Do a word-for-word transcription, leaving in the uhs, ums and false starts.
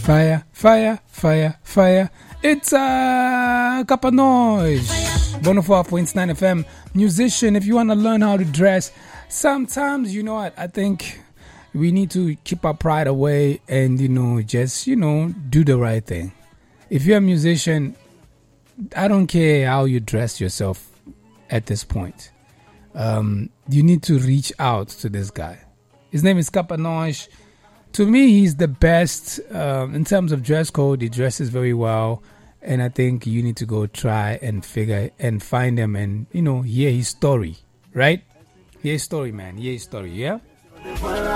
Fire, fire, fire, fire. It's uh, Kappa Noise. one oh four point nine F M. Musician, if you want to learn how to dress, sometimes, you know what, I think we need to keep our pride away and, you know, just, you know, do the right thing. If you're a musician, I don't care how you dress yourself at this point. Um, you need to reach out to this guy. His name is Kappa Noise. To me, he's the best um, in terms of dress code. He dresses very well. And I think you need to go try and figure and find him and, you know, hear his story. Right? Hear his story, man. Hear his story, yeah?